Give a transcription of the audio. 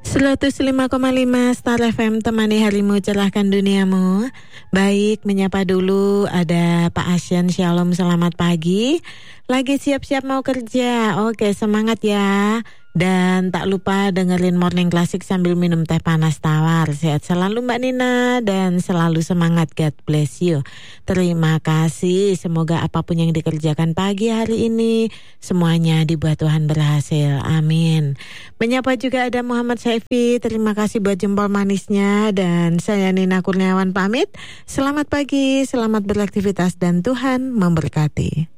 105,5 Star FM, temani harimu, cerahkan duniamu. Baik, menyapa dulu ada Pak Asyan. Shalom, selamat pagi. Lagi siap-siap mau kerja. Oke, semangat ya. Dan tak lupa dengerin Morning Classic sambil minum teh panas tawar. Sehat selalu Mbak Nina dan selalu semangat. God bless you. Terima kasih. Semoga apapun yang dikerjakan pagi hari ini semuanya dibuat Tuhan berhasil. Amin. Menyapa juga ada Muhammad Saifi. Terima kasih buat jempol manisnya. Dan saya Nina Kurniawan pamit. Selamat pagi, selamat beraktivitas dan Tuhan memberkati.